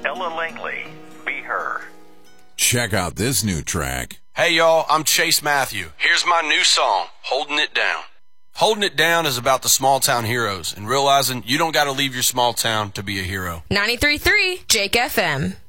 Ella Langley, Be Her. Check out this new track. Hey y'all, I'm Chase Matthew. Here's my new song, Holding It Down. Holding It Down is about the small town heroes and realizing you don't got to leave your small town to be a hero. 93.3 Jake FM.